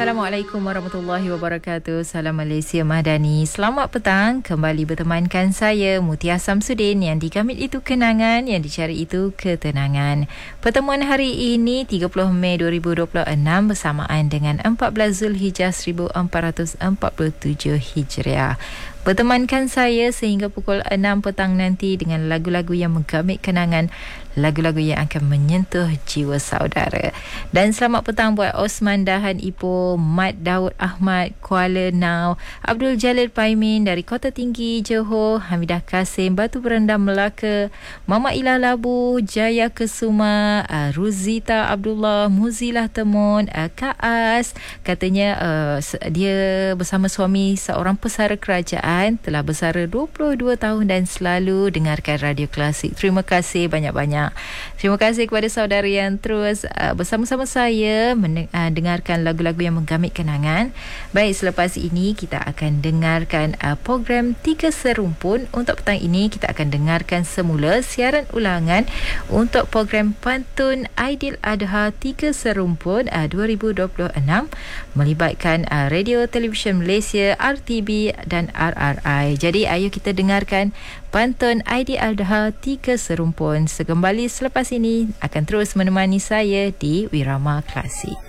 Assalamualaikum warahmatullahi wabarakatuh. Salam Malaysia Madani. Selamat petang. Kembali bertemankan saya Mutia Samsudin. Yang dikamit itu kenangan, yang dicari itu ketenangan. Pertemuan hari ini 30 Mei 2026 bersamaan dengan 14 Zulhijjah 1447 Hijriah. Bertemankan saya sehingga pukul 6 petang nanti dengan lagu-lagu yang menggamit kenangan, lagu-lagu yang akan menyentuh jiwa saudara. Dan selamat petang buat Osman Dahan Ipoh, Mat Daud Ahmad Kuala Nau, Abdul Jalil Paimin dari Kota Tinggi Johor, Hamidah Kasim Batu Berendam Melaka, Mama Ilah Labu Jaya Kesuma, Ruzita Abdullah Muzilah Temon, Kak As katanya dia bersama suami seorang pesara kerajaan, telah bersara 22 tahun dan selalu dengarkan Radio Klasik. Terima kasih banyak-banyak. Terima kasih kepada saudara yang terus bersama-sama saya mendengarkan lagu-lagu yang menggamit kenangan. Baik, selepas ini kita akan dengarkan program 3 Serumpun. Untuk petang ini kita akan dengarkan semula siaran ulangan untuk program Pantun Aidiladha 3 Serumpun 2026 melibatkan Radio Television Malaysia, RTB dan RRI. Jadi ayo kita dengarkan Pantun Aidiladha 3 Serumpun. Sekembali selepas ini akan terus menemani saya di Wirama Klasik.